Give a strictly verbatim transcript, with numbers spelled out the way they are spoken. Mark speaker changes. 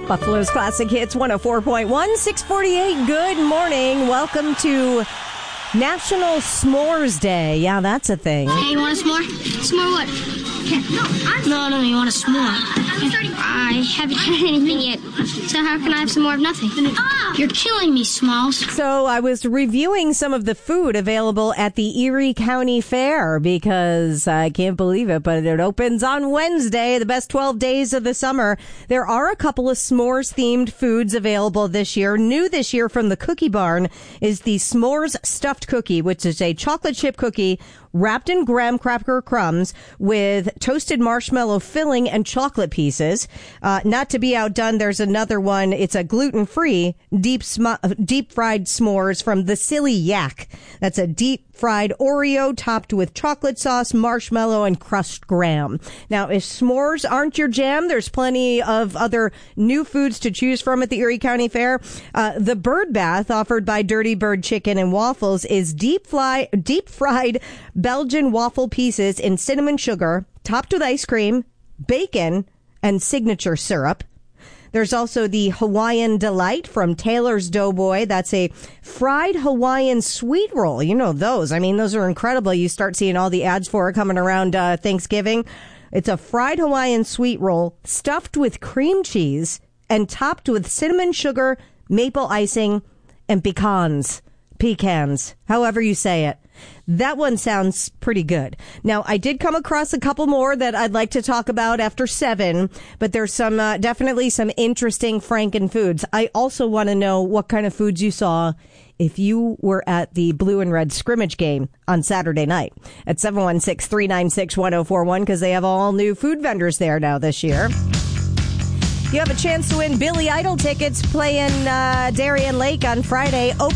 Speaker 1: Buffalo's Classic Hits one oh four point one, six forty-eight. Good morning. Welcome to National S'mores Day. Yeah, that's a thing.
Speaker 2: Hey, you want a s'more? S'more what? No, I'm no, no, you want a s'more? I haven't had anything yet, so how can I have some more of nothing? Ah! You're killing me, Smalls.
Speaker 1: So I was reviewing some of the food available at the Erie County Fair because I can't believe it, but it opens on Wednesday, the best twelve days of the summer. There are a couple of s'mores-themed foods available this year. New this year from the Cookie Barn is the S'mores Stuffed Cookie, which is a chocolate chip cookie wrapped in graham cracker crumbs with toasted marshmallow filling and chocolate pieces. Uh, not to be outdone, there's another one. It's a gluten-free deep sm- deep fried s'mores from the Silly Yak. That's a deep fried Oreo topped with chocolate sauce, marshmallow, and crushed graham. Now, if s'mores aren't your jam, there's plenty of other new foods to choose from at the Erie County Fair. Uh, the Bird Bath offered by Dirty Bird Chicken and Waffles is deep fly, deep fried Belgian waffle pieces in cinnamon sugar, topped with ice cream, bacon, and signature syrup. There's also the Hawaiian Delight from Taylor's Doughboy. That's a fried Hawaiian sweet roll. You know those. I mean, those are incredible. You start seeing all the ads for it coming around uh, Thanksgiving. It's a fried Hawaiian sweet roll stuffed with cream cheese and topped with cinnamon sugar, maple icing, and pecans. Pecans, however you say it. That one sounds pretty good. Now, I did come across a couple more that I'd like to talk about after seven, but there's some uh, definitely some interesting Franken foods. I also want to know what kind of foods you saw if you were at the blue and red scrimmage game on Saturday night at seven one six, three nine six, one oh four one because they have all new food vendors there now this year. You have a chance to win Billy Idol tickets playing uh, Darien Lake on Friday.